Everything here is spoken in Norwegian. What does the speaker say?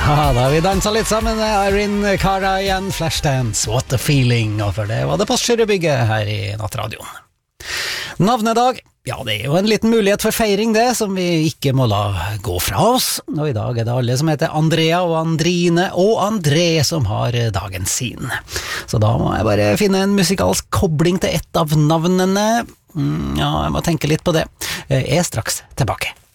Ja, da har vi danset litt sammen med Irene Cara igjen, Flashdance, What a Feeling, og for det var det Postgirobygget her i Nattradioen. Navnedag, ja det er jo en liten mulighet for feiring det, som vi ikke må la gå fra oss, og i dag er det alle som heter Andrea og Andrine og André som har dagen sin. Så da må jeg bare finne en musikalsk kobling til ett av navnene. Ja, jeg må tenke litt på det. Jeg er straks tilbake.